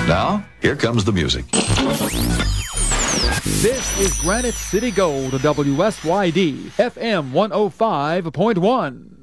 Now, here comes the music. This is Granite City Gold, WSYD, FM 105.1.